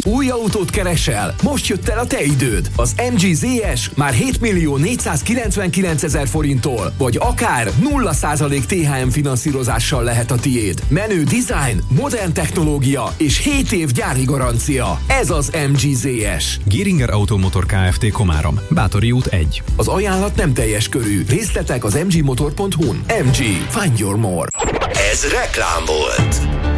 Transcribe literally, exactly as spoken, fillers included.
Új autót keresel? Most jött el a te időd. Az em gé zé es már hét millió négyszázkilencvenkilencezer forinttól, vagy akár nulla százalék té há em finanszírozással lehet a tiéd. Menő design, modern technológia és hét év gyári garancia. Ez az em gé zé es. Géringer Automotor Kft. Komárom. Bátori út egy. Az ajánlat nem teljes körű. Részletek az em gé motor pont hu-n. em gé. Find your more. Ez reklám volt.